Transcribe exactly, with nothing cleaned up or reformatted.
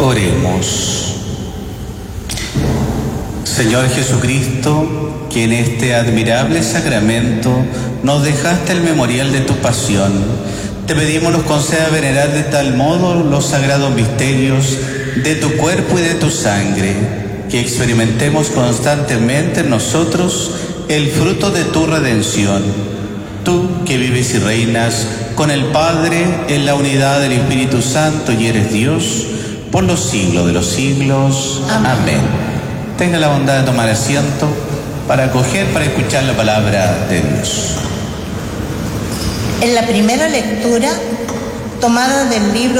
Oremos. Señor Jesucristo, que en este admirable sacramento nos dejaste el memorial de tu pasión, te pedimos nos conceda venerar de tal modo los sagrados misterios de tu cuerpo y de tu sangre, que experimentemos constantemente en nosotros el fruto de tu redención. Tú que vives y reinas con el Padre en la unidad del Espíritu Santo y eres Dios por los siglos de los siglos. Amén. Amén. Tenga la bondad de tomar asiento para acoger, para escuchar la palabra de Dios. En la primera lectura, tomada del libro